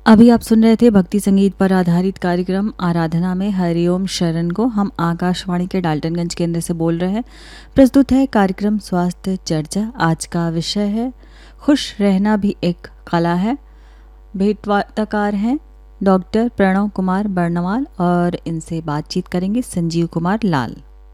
अभी आप सुन रहे थे भक्ति संगीत पर आधारित कार्यक्रम आराधना में हरिओम शरण को। हम आकाशवाणी के डाल्टनगंज केंद्र से बोल रहे हैं। प्रस्तुत है कार्यक्रम स्वास्थ्य चर्चा। आज का विषय है खुश रहना भी एक कला है। भेंटवार्ताकार हैं डॉक्टर प्रणव कुमार बर्नवाल और इनसे बातचीत करेंगे संजीव कुमार लाल।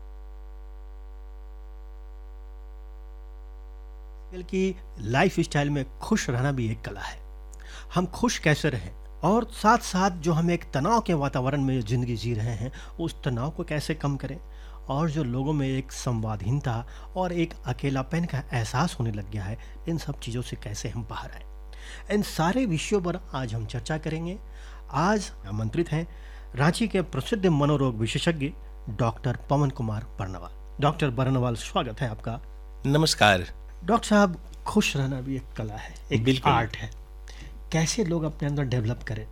की लाइफ स्टाइल में खुश रहना भी एक कला है। हम खुश कैसे रहें और साथ साथ जो हम एक तनाव के वातावरण में ज़िंदगी जी रहे हैं उस तनाव को कैसे कम करें, और जो लोगों में एक संवादहीनता और एक अकेलापन का एहसास होने लग गया है, इन सब चीज़ों से कैसे हम बाहर आएँ, इन सारे विषयों पर आज हम चर्चा करेंगे। आज आमंत्रित हैं रांची के प्रसिद्ध मनोरोग विशेषज्ञ डॉक्टर पवन कुमार बर्नवाल। डॉक्टर बर्नवाल, स्वागत है आपका। नमस्कार डॉक्टर साहब, खुश रहना भी एक कला है, एक आर्ट है। कैसे लोग अपने अंदर डेवलप करें?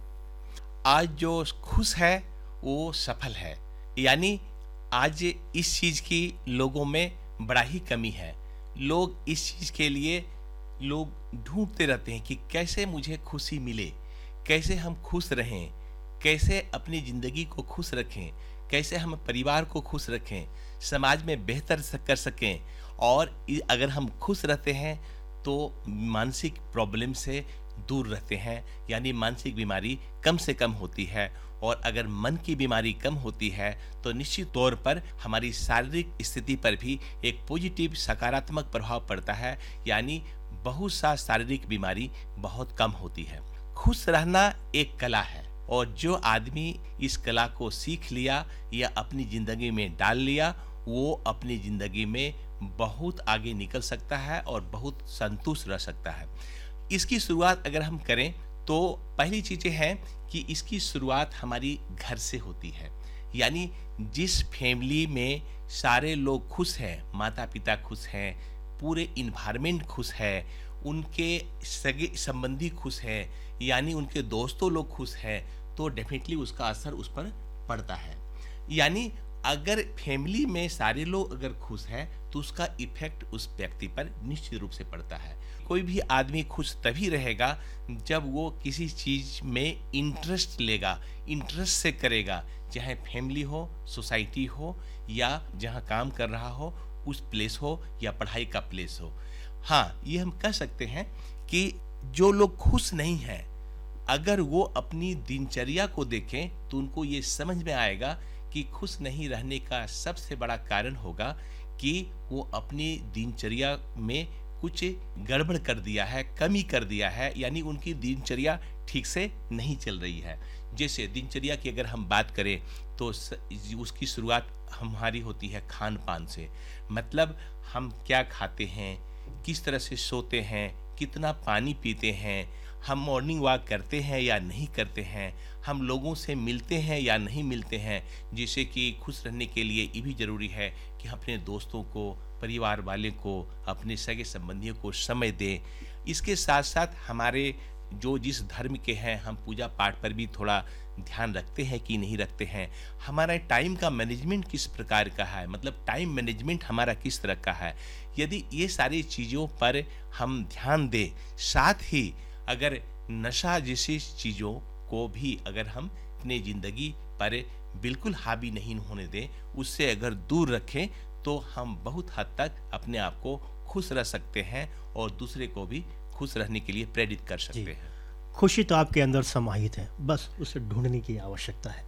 आज जो खुश है वो सफल है, यानी आज इस चीज़ की लोगों में बड़ा ही कमी है। लोग इस चीज़ के लिए लोग ढूंढते रहते हैं कि कैसे मुझे खुशी मिले, कैसे हम खुश रहें, कैसे अपनी ज़िंदगी को खुश रखें, कैसे हम परिवार को खुश रखें, समाज में बेहतर कर सकें। और अगर हम खुश रहते हैं तो मानसिक प्रॉब्लम से दूर रहते हैं, यानी मानसिक बीमारी कम से कम होती है। और अगर मन की बीमारी कम होती है तो निश्चित तौर पर हमारी शारीरिक स्थिति पर भी एक पॉजिटिव सकारात्मक प्रभाव पड़ता है, यानी बहुत सा शारीरिक बीमारी बहुत कम होती है। खुश रहना एक कला है, और जो आदमी इस कला को सीख लिया या अपनी ज़िंदगी में डाल लिया, वो अपनी ज़िंदगी में बहुत आगे निकल सकता है और बहुत संतुष्ट रह सकता है। इसकी शुरुआत अगर हम करें तो पहली चीज़ें हैं कि इसकी शुरुआत हमारी घर से होती है। यानी जिस फैमिली में सारे लोग खुश हैं, माता पिता खुश हैं, पूरे इन्वायरमेंट खुश है, उनके सगे संबंधी खुश हैं, यानी उनके दोस्तों लोग खुश हैं, तो डेफिनेटली उसका असर उस पर पड़ता है। यानी अगर फैमिली में सारे लोग अगर खुश हैं तो उसका इफेक्ट उस व्यक्ति पर निश्चित रूप से पड़ता है। कोई भी आदमी खुश तभी रहेगा जब वो किसी चीज़ में इंटरेस्ट लेगा, इंटरेस्ट से करेगा, चाहे फैमिली हो, सोसाइटी हो, या जहाँ काम कर रहा हो उस प्लेस हो, या पढ़ाई का प्लेस हो। हाँ, ये हम कह सकते हैं कि जो लोग खुश नहीं हैं, अगर वो अपनी दिनचर्या को देखें तो उनको ये समझ में आएगा कि खुश नहीं रहने का सबसे बड़ा कारण होगा कि वो अपनी दिनचर्या में कुछ गड़बड़ कर दिया है, कमी कर दिया है, यानी उनकी दिनचर्या ठीक से नहीं चल रही है। जैसे दिनचर्या की अगर हम बात करें तो उसकी शुरुआत हमारी होती है खान पान से। मतलब हम क्या खाते हैं, किस तरह से सोते हैं, कितना पानी पीते हैं, हम मॉर्निंग वॉक करते हैं या नहीं करते हैं, हम लोगों से मिलते हैं या नहीं मिलते हैं। जैसे कि खुश रहने के लिए ये भी ज़रूरी है कि हम अपने दोस्तों को, परिवार वाले को, अपने सगे संबंधियों को समय दें। इसके साथ साथ हमारे जो जिस धर्म के हैं, हम पूजा पाठ पर भी थोड़ा ध्यान रखते हैं कि नहीं रखते हैं। हमारा टाइम का मैनेजमेंट किस प्रकार का है, मतलब टाइम मैनेजमेंट हमारा किस तरह का है। यदि ये सारी चीज़ों पर हम ध्यान दें, साथ ही अगर नशा जैसी चीज़ों को भी अगर हम अपने ज़िंदगी पर बिल्कुल हावी नहीं होने दें, उससे अगर दूर रखें, तो हम बहुत हद तक अपने आप को खुश रह सकते हैं और दूसरे को भी खुश रहने के लिए प्रेरित कर सकते हैं। खुशी तो आपके अंदर समाहित है, बस उसे ढूंढने की आवश्यकता है।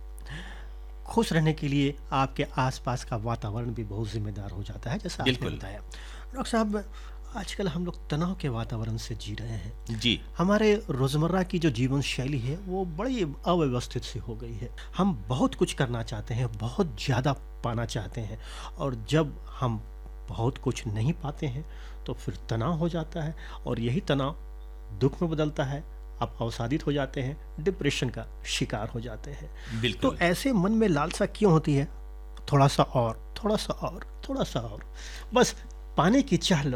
खुश रहने के लिए आपके आसपास का वातावरण भी बहुत जिम्मेदार हो जाता है, जैसा आपने बताया। डॉक्टर साहब, आजकल हम लोग तनाव के वातावरण से जी रहे हैं जी। हमारे रोज़मर्रा की जो जीवन शैली है वो बड़ी अव्यवस्थित सी हो गई है। हम बहुत कुछ करना चाहते हैं, बहुत ज़्यादा पाना चाहते हैं, और जब हम बहुत कुछ नहीं पाते हैं तो फिर तनाव हो जाता है, और यही तनाव दुख में बदलता है। आप अवसादित हो जाते हैं, डिप्रेशन का शिकार हो जाते हैं। तो ऐसे मन में लालसा क्यों होती है? थोड़ा सा और, थोड़ा सा और, थोड़ा सा और, बस पाने की चाह